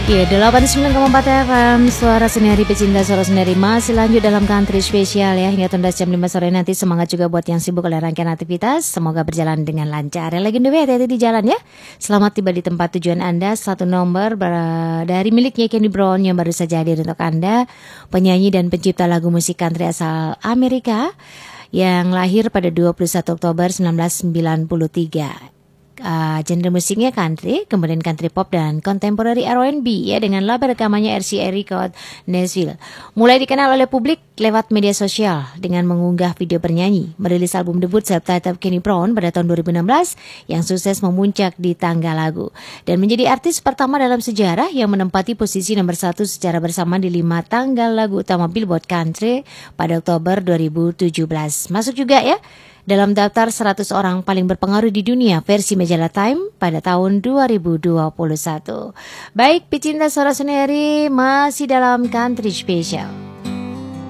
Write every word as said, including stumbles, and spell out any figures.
Ya, delapan puluh sembilan koma empat F M, suara sendiri pecinta suara sendiri masih lanjut dalam country spesial ya. Hingga tuntas jam lima sore nanti. Semangat juga buat yang sibuk oleh rangkaian aktivitas. Semoga berjalan dengan lancar. Yang lagi ngewe hati-hati di jalan ya. Selamat tiba di tempat tujuan Anda. Satu nomor ber- dari miliknya Kenny Brown yang baru saja hadir untuk Anda. Penyanyi dan pencipta lagu musik country asal Amerika yang lahir pada dua puluh satu Oktober seribu sembilan ratus sembilan puluh tiga. Uh, genre musiknya country, kemudian country pop dan contemporary R and B ya, dengan label rekamannya R C A Record Nashville. Mulai dikenal oleh publik lewat media sosial dengan mengunggah video bernyanyi, merilis album debut self-titled Kenny Brown pada tahun dua ribu enam belas yang sukses memuncak di tangga lagu dan menjadi artis pertama dalam sejarah yang menempati posisi nomor satu secara bersama di lima tanggal lagu utama Billboard Country pada Oktober dua ribu tujuh belas. Masuk juga ya dalam daftar seratus orang paling berpengaruh di dunia versi majalah Time pada tahun dua ribu dua puluh satu. Baik, pecinta suara sendiri masih dalam country special.